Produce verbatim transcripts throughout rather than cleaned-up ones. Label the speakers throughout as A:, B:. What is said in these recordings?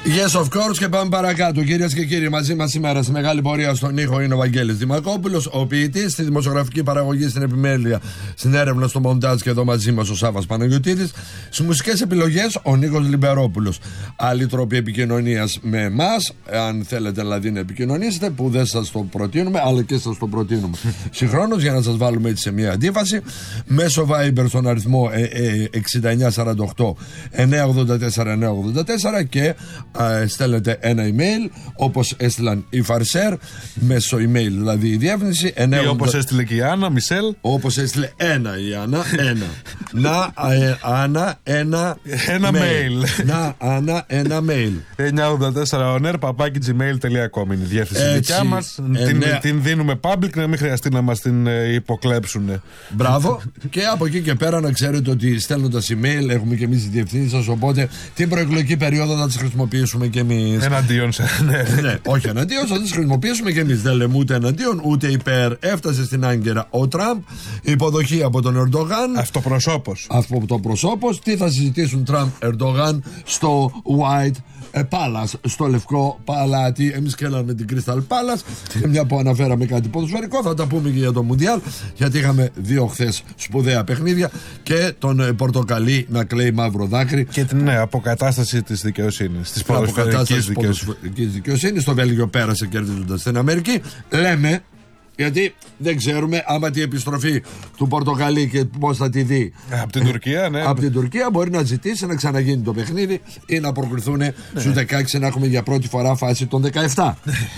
A: Yes, of course, και πάμε παρακάτω. Κυρίες και κύριοι, μαζί μας σήμερα στη μεγάλη πορεία στον ήχο είναι ο Βαγγέλης Δημακόπουλος, ο ποιητής, στη δημοσιογραφική παραγωγή, στην επιμέλεια, στην έρευνα, στο μοντάζ και εδώ μαζί μας ο Σάββας Παναγιωτίδης. Στις μουσικές επιλογές ο Νίκος Λιμπερόπουλος. Άλλοι τρόποι επικοινωνίας με εμάς, αν θέλετε δηλαδή να επικοινωνήσετε, που δεν σας το προτείνουμε, αλλά και σας το προτείνουμε συγχρόνως για να σας βάλουμε έτσι σε μια αντίφαση. Μέσω Viber στον αριθμό ε, ε, εξήντα εννιά σαράντα οκτώ εννιακόσια ογδόντα τέσσερα εννιακόσια ογδόντα τέσσερα και α, στέλνετε ένα email όπως έστειλαν οι Φαρσέρ μέσω email, δηλαδή η διεύθυνση
B: ή όπως έστειλε και η Άννα Μισελ,
A: όπως έστειλε ένα η Άννα ένα να ε, Άννα ένα
B: ένα mail, mail.
A: να Άννα ένα mail
B: εννιακόσια ογδόντα τέσσερα ονέρ παπάκι τζιμέιλ τελεία κομ είναι η διεύθυνση δικιά μας. την, την δίνουμε public να μην χρειαστεί να μας την ε, υποκλέψουν.
A: Μπράβο. Και από εκεί και πέρα να ξέρετε ότι στέλνοντας email έχουμε και εμείς τη διευθύνση σας, οπότε την προεκλογική περίοδο θα τις χρησιμοποιήσουμε και εμείς.
B: Εναντίον σε, ναι.
A: ναι, όχι εναντίον, θα τις χρησιμοποιήσουμε και εμείς. Δεν λέμε ούτε εναντίον ούτε υπέρ. Έφτασε στην Άγκυρα ο Τραμπ, υποδοχή από τον Ερντογάν.
B: Αυτοπροσώπος.
A: Αυτοπροσώπος. Τι θα συζητήσουν Τραμπ Ερντογάν στο White Palace, στο Λευκό Παλάτι. Εμείς κέλαμε την Crystal Palace. Και μια που αναφέραμε κάτι ποδοσφαιρικό, θα τα πούμε και για το Μουντιάλ, γιατί είχαμε δύο χθες σπουδαία παιχνίδια και τον Πορτοκαλί να κλαίει μαύρο δάκρυ.
B: Και την ναι, αποκατάσταση της δικαιοσύνης, της ποδοσφαιρικής δικαιοσύνης.
A: δικαιοσύνης. Το Βέλγιο πέρασε κερδίζοντας στην Αμερική. Λέμε, γιατί δεν ξέρουμε άμα την επιστροφή του Πορτοκαλί και πώς θα τη δει
B: από την Τουρκία, ναι.
A: Από την Τουρκία μπορεί να ζητήσει να ξαναγίνει το παιχνίδι ή να προκριθούν ναι. στους δεκαέξι, να έχουμε για πρώτη φορά φάση των δεκαεπτά.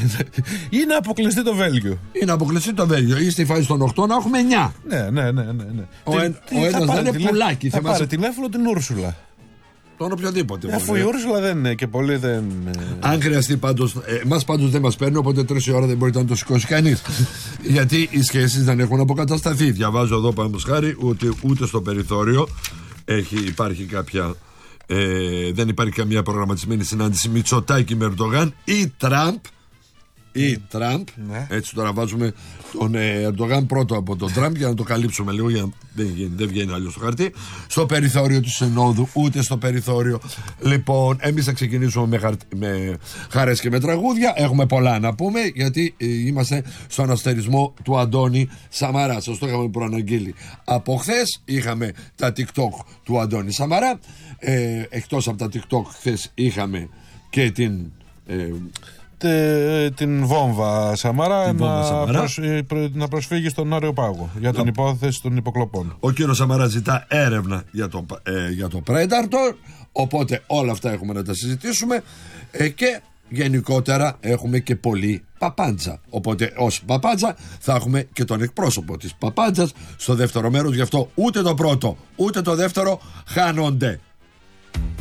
B: Ή να αποκλειστεί το Βέλγιο.
A: Ή να αποκλειστεί το Βέλγιο. Ή στη φάση των οκτώ να έχουμε εννιά.
B: Ναι, ναι, ναι, ναι, ναι.
A: Ο, εν, ο ένας δεν είναι πουλάκι.
B: Θα πάρει τηλέφωνο την Ούρσουλα.
A: Τον οποιοδήποτε.
B: Ε, αφού η Ούρσουλα δεν είναι και πολύ δεν.
A: Αν χρειαστεί πάντως. Εμάς πάντως δεν μας παίρνει, οπότε τρεις η ώρα δεν μπορείτε να το σηκώσει κανείς. Γιατί οι σχέσεις δεν έχουν αποκατασταθεί. Διαβάζω εδώ πάνω χάρη ότι ούτε στο περιθώριο έχει, υπάρχει κάποια. Ε, δεν υπάρχει καμία προγραμματισμένη συνάντηση Μητσοτάκη με Ερντογάν ή Τραμπ. Ή Τραμπ.
B: Ναι.
A: Έτσι τώρα βάζουμε τον Ερντογάν πρώτο από τον Τραμπ για να το καλύψουμε λίγο, για να δεν βγαίνει, δεν βγαίνει αλλιώς στο χαρτί. Στο περιθώριο του Συνόδου, ούτε στο περιθώριο. Λοιπόν, εμείς θα ξεκινήσουμε με, χαρ... με χαρές και με τραγούδια. Έχουμε πολλά να πούμε, γιατί ε, είμαστε στον αστερισμό του Αντώνη Σαμαρά. Σας το είχαμε προαναγγείλει από χθες. Είχαμε τα TikTok του Αντώνη Σαμαρά. Ε, εκτός από τα TikTok, χθες είχαμε και την. Ε,
B: την βόμβα Σαμαρά,
A: την βόμβα
B: να,
A: Σαμαρά.
B: Προσ, προ, να προσφύγει στον Άριο Πάγο για την υπόθεση των υποκλοπών.
A: Ο κύριος Σαμαρά ζητά έρευνα για το, ε, για το Predator, οπότε όλα αυτά έχουμε να τα συζητήσουμε ε, και γενικότερα έχουμε και πολύ παπάντζα. Οπότε ως παπάντζα θα έχουμε και τον εκπρόσωπο της παπάντζας στο δεύτερο μέρος, γι' αυτό ούτε το πρώτο ούτε το δεύτερο χάνονται.